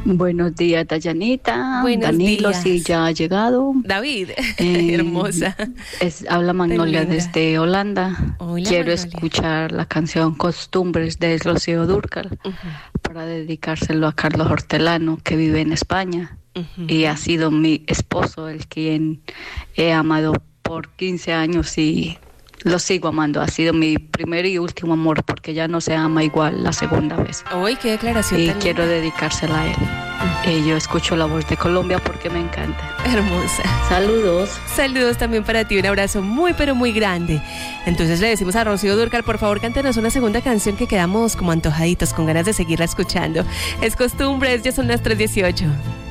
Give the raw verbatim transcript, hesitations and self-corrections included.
Buenos días, Dayanita. Buenos Danilo, días. sí, ya ha llegado. David, Eh, hermosa. Es, habla Magnolia linda. desde Holanda. Hola, Quiero Magnolia. escuchar la canción Costumbres de Rocío Dúrcal Ujú, para dedicárselo a Carlos Hortelano, que vive en España ujú. y ha sido mi esposo, el quien he amado por quince años y lo sigo amando. Ha sido mi primer y último amor porque ya no se ama igual la segunda vez. Uy, qué declaración Y tan quiero linda. dedicársela a él. Y yo escucho la voz de Colombia porque me encanta. Hermosa. Saludos. Saludos también para ti, un abrazo muy pero muy grande. Entonces le decimos a Rocío Dúrcal, por favor, cántenos una segunda canción que quedamos como antojaditos, con ganas de seguirla escuchando. Es Costumbres, ya son las tres dieciocho.